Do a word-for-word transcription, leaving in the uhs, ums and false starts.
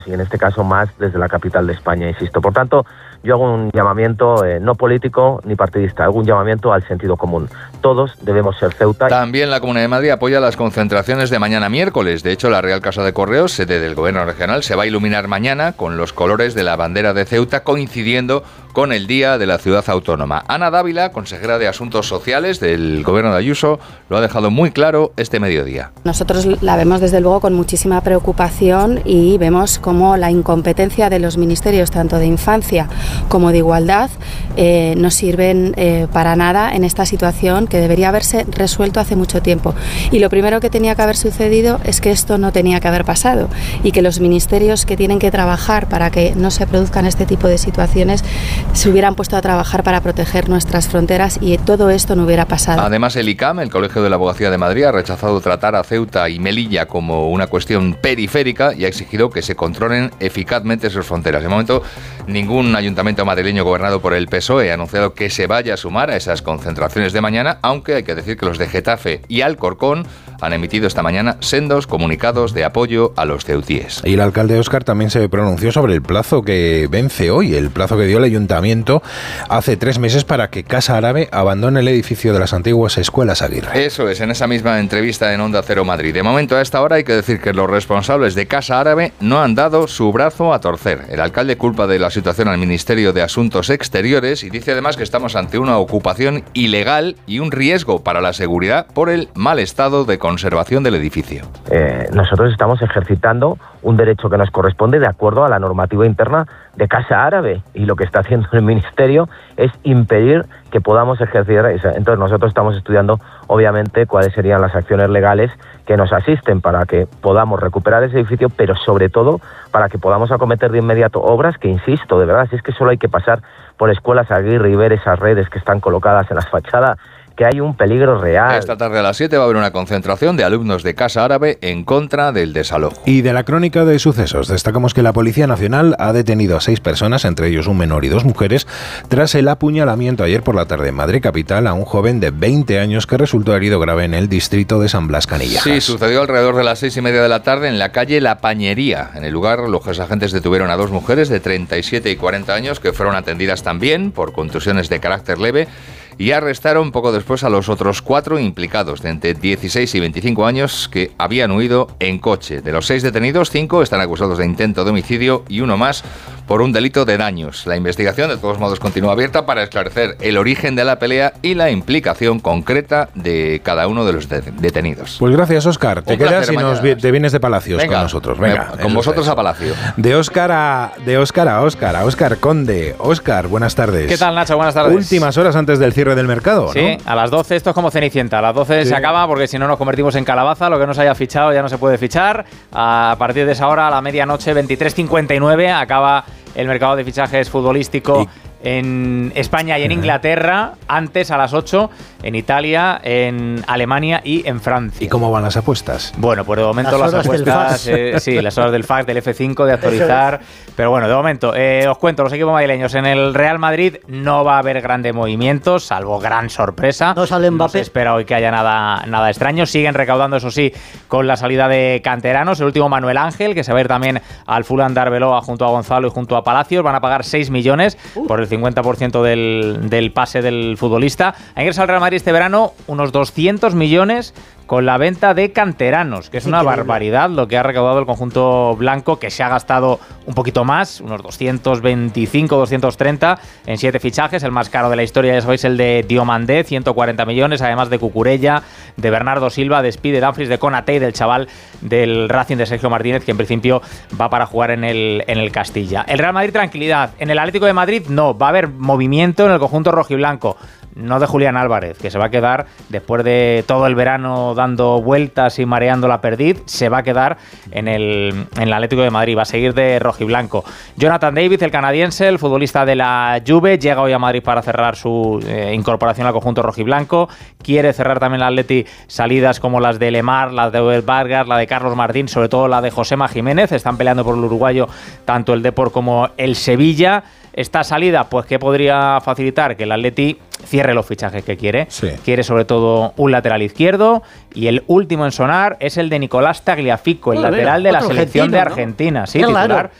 y en este caso más desde la capital de España, insisto. Por tanto, yo hago un llamamiento eh, no político ni partidista, hago un llamamiento al sentido común. Todos debemos ser Ceuta. También la Comunidad de Madrid apoya las concentraciones de mañana miércoles. De hecho, la Real Casa de Correos, sede del Gobierno regional, se va a iluminar mañana con los colores de la bandera de Ceuta, coincidiendo con el Día de la Ciudad Autónoma. Ana Dávila, consejera de Asuntos Sociales del Gobierno de Ayuso, lo ha dejado muy claro este mediodía. Nosotros la vemos desde luego con muchísima preocupación y vemos cómo la incompetencia de los ministerios, tanto de Infancia como de Igualdad, eh, no sirven eh, para nada en esta situación que debería haberse resuelto hace mucho tiempo. Y lo primero que tenía que haber sucedido es que esto no tenía que haber pasado y que los ministerios que tienen que trabajar para que no se produzcan este tipo de situaciones se hubieran puesto a trabajar para proteger nuestras fronteras y todo esto no hubiera pasado. Además, el I C A M, el Colegio de la Abogacía de Madrid, ha rechazado tratar a Ceuta y Melilla como una cuestión periférica y ha exigido que se controlen eficazmente sus fronteras. De momento, ningún ayuntamiento madrileño gobernado por el P S O E ha anunciado que se vaya a sumar a esas concentraciones de mañana, aunque hay que decir que los de Getafe y Alcorcón han emitido esta mañana sendos comunicados de apoyo a los ceutíes. Y el alcalde Óscar también se pronunció sobre el plazo que vence hoy, el plazo que dio el ayuntamiento hace tres meses para que Casa Árabe abandone el edificio de las antiguas escuelas Aguirre. Eso es, en esa misma entrevista en Onda Cero Madrid. De momento, a esta hora hay que decir que los responsables de Casa Árabe no han dado su brazo a torcer. El alcalde culpa de la situación al Ministerio de Asuntos Exteriores y dice además que estamos ante una ocupación ilegal y un riesgo para la seguridad por el mal estado de conservación del edificio. Eh, nosotros estamos ejercitando un derecho que nos corresponde de acuerdo a la normativa interna de Casa Árabe y lo que está haciendo el Ministerio es impedir que podamos ejercer esa. Entonces nosotros estamos estudiando obviamente cuáles serían las acciones legales que nos asisten para que podamos recuperar ese edificio, pero sobre todo para que podamos acometer de inmediato obras que, insisto, de verdad, si es que solo hay que pasar por Escuelas Aguirre y ver esas redes que están colocadas en las fachadas, que hay un peligro real. Esta tarde a las siete va a haber una concentración de alumnos de Casa Árabe en contra del desalojo. Y de la crónica de sucesos, destacamos que la Policía Nacional ha detenido a seis personas, entre ellos un menor y dos mujeres, tras el apuñalamiento ayer por la tarde en Madrid capital a un joven de veinte años que resultó herido grave en el distrito de San Blas Canillejas. Sí, sucedió alrededor de las seis y media de la tarde en la calle La Pañería. En el lugar, los agentes detuvieron a dos mujeres de treinta y siete y cuarenta años que fueron atendidas también por contusiones de carácter leve y arrestaron poco después a los otros cuatro implicados de entre dieciséis y veinticinco años que habían huido en coche. De los seis detenidos, cinco están acusados de intento de homicidio y uno más por un delito de daños. La investigación, de todos modos, continúa abierta para esclarecer el origen de la pelea y la implicación concreta de cada uno de los de- detenidos. Pues gracias, Óscar. Te Un quedas placer, y nos vi- te vienes de Palacios Venga, con nosotros. Venga, me- con vosotros a Palacio. De Óscar a de Óscar a Óscar, a Óscar Conde. Óscar, buenas tardes. ¿Qué tal, Nacho? Buenas tardes. Últimas horas antes del cierre del mercado, ¿no? Sí, a las doce esto es como Cenicienta. A las doce Sí. se acaba porque si no nos convertimos en calabaza. Lo que no se haya fichado ya no se puede fichar. A partir de esa hora, a la medianoche, veintitrés cincuenta y nueve, acaba el mercado de fichajes futbolístico Y en España y en Inglaterra. Antes, a las ocho, en Italia, en Alemania y en Francia. ¿Y cómo van las apuestas? Bueno, pues de momento Las las, horas del apuestas, fax. eh, sí, las horas del fax, del F cinco, de actualizar. Pero bueno, de momento, eh, os cuento, los equipos madrileños en el Real Madrid no va a haber grandes movimientos, salvo gran sorpresa. No sale Mbappé. No se espera hoy que haya nada, nada extraño. Siguen recaudando, eso sí, con la salida de canteranos. El último, Manuel Ángel, que se va a ir también al Fulham de Arbeloa junto a Gonzalo y junto a Palacios. Van a pagar seis millones uh. por el cincuenta por ciento del, del pase del futbolista. Ha ingresado al Real Madrid este verano unos doscientos millones con la venta de canteranos, que es una Increíble. barbaridad lo que ha recaudado el conjunto blanco, que se ha gastado un poquito más, unos doscientos veinticinco, doscientos treinta en siete fichajes. El más caro de la historia, ya sabéis, el de Diomandé, ciento cuarenta millones, además de Cucurella, de Bernardo Silva, de Speedy, de Dumfries, de Konaté y del chaval del Racing de Sergio Martínez, que en principio va para jugar en el, en el Castilla. El Real Madrid, tranquilidad. En el Atlético de Madrid, no, va a haber movimiento en el conjunto rojiblanco. No de Julián Álvarez, que se va a quedar después de todo el verano dando vueltas y mareando la perdiz, se va a quedar en el, en el Atlético de Madrid, va a seguir de rojiblanco. Jonathan David, el canadiense, el futbolista de la Juve, llega hoy a Madrid para cerrar su eh, incorporación al conjunto rojiblanco. Quiere cerrar también el Atleti salidas como las de Lemar, las de Abel Vargas, la de Carlos Martín, sobre todo la de Josema Jiménez. Están peleando por el uruguayo tanto el Depor como el Sevilla. Esta salida, pues, ¿qué podría facilitar? Que el Atleti cierre los fichajes que quiere. Sí. Quiere sobre todo un lateral izquierdo, y el último en sonar es el de Nicolás Tagliafico, el Bueno, lateral mira, de la selección argentino, de Argentina, ¿no? sí, Qué titular raro.